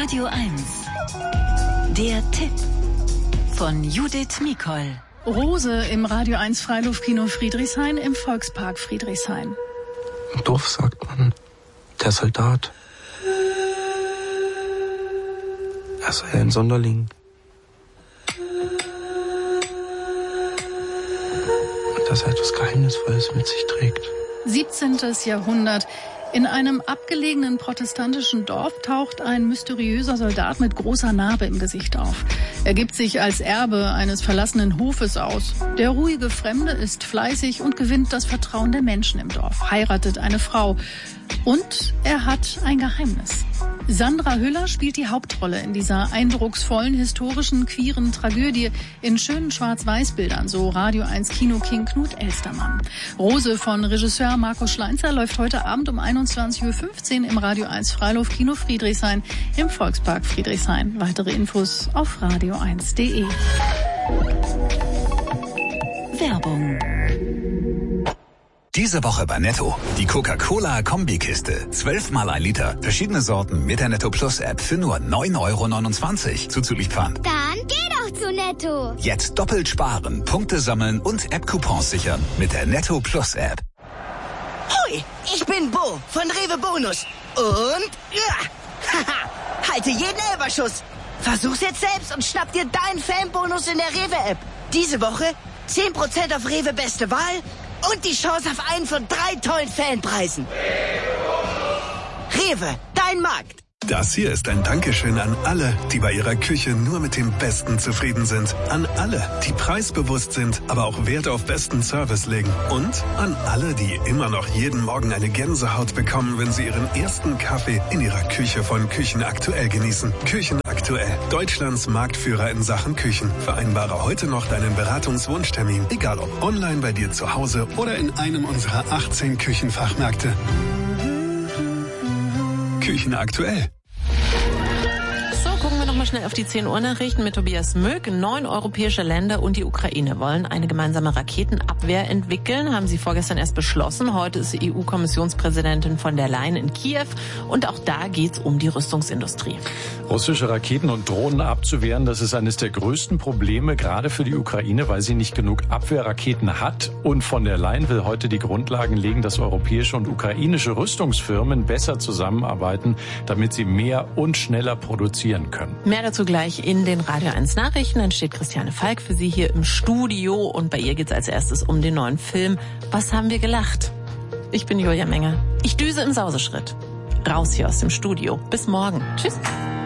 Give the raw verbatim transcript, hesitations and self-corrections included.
Radio eins. Der Tipp von Judith Mikol. Rose im Radio eins Freiluftkino Friedrichshain im Volkspark Friedrichshain. Im Dorf sagt man, der Soldat. Er sei ein Sonderling. Und dass er etwas Geheimnisvolles mit sich trägt. siebzehntes Jahrhundert. In einem abgelegenen protestantischen Dorf taucht ein mysteriöser Soldat mit großer Narbe im Gesicht auf. Er gibt sich als Erbe eines verlassenen Hofes aus. Der ruhige Fremde ist fleißig und gewinnt das Vertrauen der Menschen im Dorf, heiratet eine Frau. Und er hat ein Geheimnis. Sandra Hüller spielt die Hauptrolle in dieser eindrucksvollen, historischen, queeren Tragödie in schönen Schwarz-Weiß-Bildern, so Radio eins Kino-King Knut Elstermann. Rose von Regisseur Marco Schleinzer läuft heute Abend um einundzwanzig Uhr fünfzehn im Radio eins Freiluftkino Friedrichshain im Volkspark Friedrichshain. Weitere Infos auf radio eins punkt de. Werbung. Diese Woche bei Netto. Die Coca-Cola-Kombikiste. Zwölfmal ein Liter. Verschiedene Sorten mit der Netto Plus App für nur neun Euro neunundzwanzig. Zuzüglich Pfand. Dann geh doch zu Netto. Jetzt doppelt sparen, Punkte sammeln und App-Coupons sichern mit der Netto Plus App. Hoi, ich bin Bo von Rewe Bonus. Und ja, haha, halte jeden Elberschuss. Versuch's jetzt selbst und schnapp dir deinen Fanbonus in der Rewe-App. Diese Woche zehn Prozent auf Rewe Beste Wahl und die Chance auf einen von drei tollen Fanpreisen. Rewe, dein Markt. Das hier ist ein Dankeschön an alle, die bei ihrer Küche nur mit dem Besten zufrieden sind. An alle, die preisbewusst sind, aber auch Wert auf besten Service legen. Und an alle, die immer noch jeden Morgen eine Gänsehaut bekommen, wenn sie ihren ersten Kaffee in ihrer Küche von Küchen aktuell genießen. Küchen aktuell, Deutschlands Marktführer in Sachen Küchen. Vereinbare heute noch deinen Beratungswunschtermin, egal ob online bei dir zu Hause oder in einem unserer achtzehn Küchenfachmärkte. Küchen aktuell. So, gucken wir noch mal schnell auf die zehn Uhr Nachrichten mit Tobias Möck. Neun europäische Länder und die Ukraine wollen eine gemeinsame Raketenabwehr entwickeln. Haben sie vorgestern erst beschlossen. Heute ist die E U-Kommissionspräsidentin von der Leyen in Kiew. Und auch da geht's um die Rüstungsindustrie. Russische Raketen und Drohnen abzuwehren, das ist eines der größten Probleme, gerade für die Ukraine, weil sie nicht genug Abwehrraketen hat. Und von der Leyen will heute die Grundlagen legen, dass europäische und ukrainische Rüstungsfirmen besser zusammenarbeiten, damit sie mehr und schneller produzieren können. Mehr dazu gleich in den Radio eins Nachrichten. Dann steht Christiane Falk für Sie hier im Studio. Und bei ihr geht's als erstes um den neuen Film Was haben wir gelacht? Ich bin Julia Menger. Ich düse im Sauseschritt. Raus hier aus dem Studio. Bis morgen. Tschüss.